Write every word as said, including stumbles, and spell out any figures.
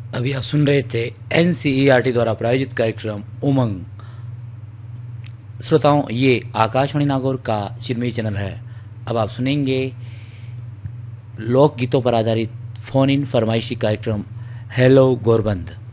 अभी आप सुन रहे थे N C E R T द्वारा प्रायोजित कार्यक्रम उमंग। श्रोताओं, ये आकाशवाणी नागौर का चिन्मयी चैनल है। अब आप सुनेंगे लोक गीतों पर आधारित फोन इन फरमाइशी कार्यक्रम हेलो गोरबंद।